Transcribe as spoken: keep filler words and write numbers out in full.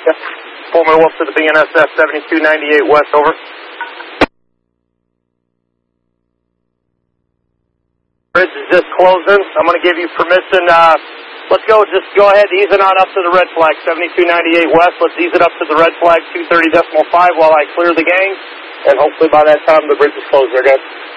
Yeah. Pullman Wolf to the B N S F seventy-two ninety-eight West, over. Bridge is just closing. I'm going to give you permission. Uh, let's go. Just go ahead, ease it on up to the red flag, seventy-two ninety-eight West. Let's ease it up to the red flag, two thirty decimal five while I clear the gang. And hopefully by that time the bridge is closed there, guys.